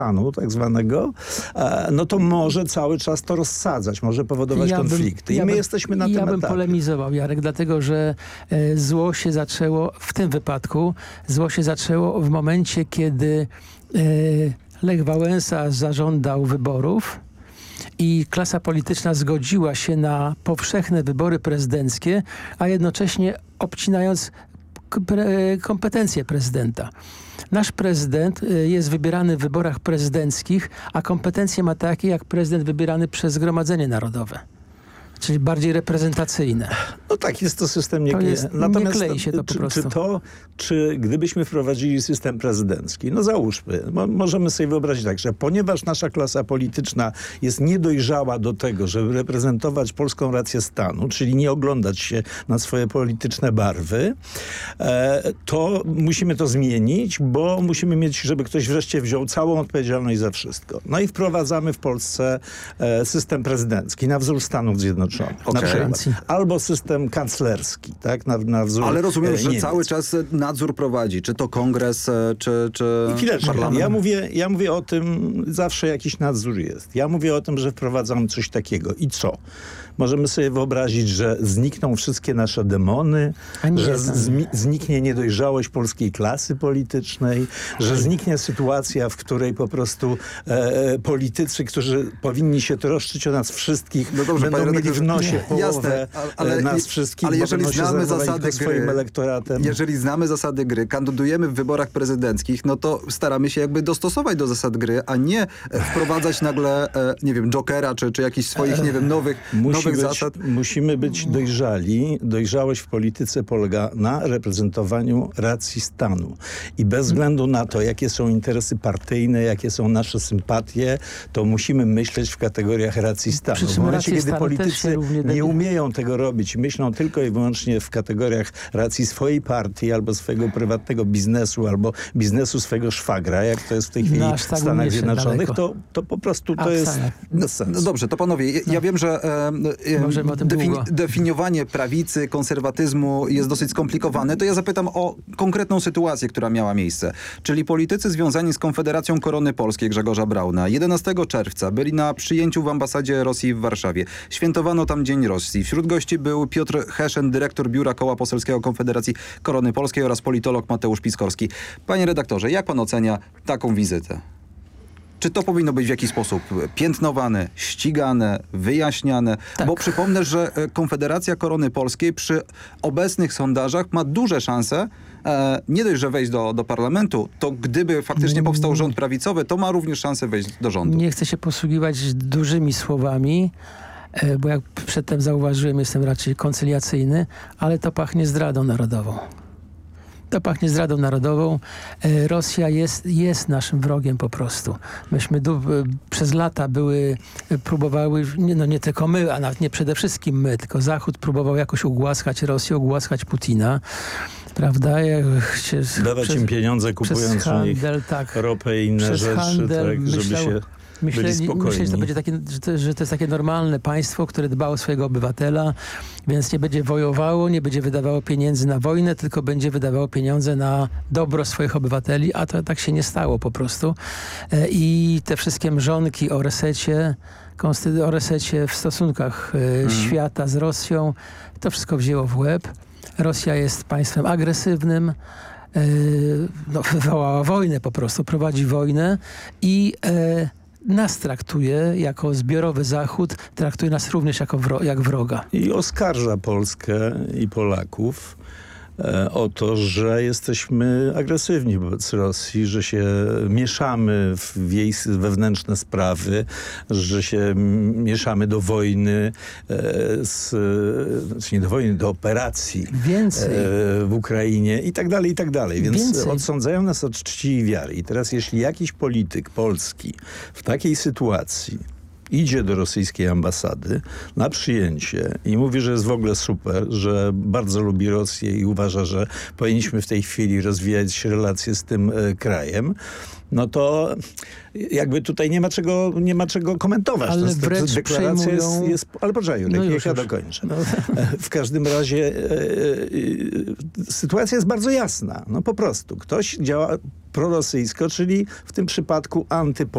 stanu tak zwanego, no to może cały czas to rozsadzać, może powodować konflikty. I my jesteśmy na tym etapie. Ja bym polemizował, Jarek, dlatego, że zło się zaczęło, w tym wypadku, zło się zaczęło w momencie, kiedy Lech Wałęsa zażądał wyborów i klasa polityczna zgodziła się na powszechne wybory prezydenckie, a jednocześnie obcinając kompetencje prezydenta. Nasz prezydent jest wybierany w wyborach prezydenckich, a kompetencje ma takie jak prezydent wybierany przez Zgromadzenie Narodowe. Czyli bardziej reprezentacyjne. No tak, jest to system nie klei się to po prostu. Czy gdybyśmy wprowadzili system prezydencki, no załóżmy, możemy sobie wyobrazić tak, że ponieważ nasza klasa polityczna jest niedojrzała do tego, żeby reprezentować polską rację stanu, czyli nie oglądać się na swoje polityczne barwy, to musimy to zmienić, bo musimy mieć, żeby ktoś wreszcie wziął całą odpowiedzialność za wszystko. No i wprowadzamy w Polsce system prezydencki na wzór Stanów Zjednoczonych. Na przykład. Albo system kanclerski, tak? Na wzór Ale rozumiem, że Niemiec. cały czas nadzór prowadzi, czy to kongres, czy parlament. Ja mówię o tym, zawsze jakiś nadzór jest. Ja mówię o tym, że wprowadzam coś takiego. I co? Możemy sobie wyobrazić, że znikną wszystkie nasze demony, że zniknie niedojrzałość polskiej klasy politycznej, że zniknie sytuacja, w której po prostu politycy, którzy powinni się troszczyć o nas wszystkich, będą mieli w nosie połowę nas wszystkich, ale jeżeli znamy zasady swoim elektoratem. Jeżeli znamy zasady gry, kandydujemy w wyborach prezydenckich, no to staramy się jakby dostosować do zasad gry, a nie wprowadzać nagle, nie wiem, jokera, czy jakichś swoich, nie wiem, nowych zasad. Musimy być dojrzali. Dojrzałość w polityce polega na reprezentowaniu racji stanu. I bez względu na to, jakie są interesy partyjne, jakie są nasze sympatie, to musimy myśleć w kategoriach racji stanu. W momencie, kiedy politycy nie umieją tego robić, myślą tylko i wyłącznie w kategoriach racji swojej partii, albo swojego prywatnego biznesu, albo biznesu swojego szwagra, jak to jest w tej chwili w Stanach Zjednoczonych, to po prostu to jest bez sensu. No dobrze, to panowie, ja wiem, że definiowanie prawicy, konserwatyzmu jest dosyć skomplikowane, to ja zapytam o konkretną sytuację, która miała miejsce. Czyli politycy związani z Konfederacją Korony Polskiej Grzegorza Brauna 11 czerwca byli na przyjęciu w ambasadzie Rosji w Warszawie. Świętowano tam Dzień Rosji. Wśród gości był Piotr Heszen, dyrektor Biura Koła Poselskiego Konfederacji Korony Polskiej oraz politolog Mateusz Piskorski. Panie redaktorze, jak pan ocenia taką wizytę? Czy to powinno być w jakiś sposób piętnowane, ścigane, wyjaśniane? Tak. Bo przypomnę, że Konfederacja Korony Polskiej przy obecnych sondażach ma duże szanse nie dość, że wejść do parlamentu, to gdyby faktycznie powstał rząd prawicowy, to ma również szansę wejść do rządu. Nie chcę się posługiwać dużymi słowami, bo jak przedtem zauważyłem, jestem raczej koncyliacyjny, ale to pachnie zdradą narodową. To pachnie zdradą narodową. Rosja jest naszym wrogiem po prostu. Myśmy przez lata próbowały, nie tylko my, a nawet nie przede wszystkim my, tylko Zachód próbował jakoś ugłaskać Rosję, ugłaskać Putina. Prawda? Dawać im pieniądze, kupując handel, ropę i inne rzeczy, żeby się byli spokojni. Myślę, że to będzie że to jest takie normalne państwo, które dba o swojego obywatela, więc nie będzie wojowało, nie będzie wydawało pieniędzy na wojnę, tylko będzie wydawało pieniądze na dobro swoich obywateli, a to tak się nie stało po prostu. I te wszystkie mrzonki o resecie w stosunkach świata z Rosją, to wszystko wzięło w łeb. Rosja jest państwem agresywnym, wywołała wojnę po prostu, prowadzi wojnę nas traktuje jako zbiorowy Zachód, traktuje nas również jak wroga. I oskarża Polskę i Polaków o to, że jesteśmy agresywni wobec Rosji, że się mieszamy w jej wewnętrzne sprawy, że się mieszamy do wojny, nie do wojny, do operacji w Ukrainie i tak dalej, i tak dalej. Więc odsądzają nas od czci i wiary. I teraz jeśli jakiś polityk polski w takiej sytuacji idzie do rosyjskiej ambasady na przyjęcie i mówi, że jest w ogóle super, że bardzo lubi Rosję i uważa, że powinniśmy w tej chwili rozwijać relacje z tym krajem, no to jakby tutaj nie ma czego komentować. Ale wręcz deklaracja jest... Ale poczekaj, Jurek, ja dokończę. No. W każdym razie sytuacja jest bardzo jasna. No po prostu. Ktoś działa prorosyjsko, czyli w tym przypadku antypolsko.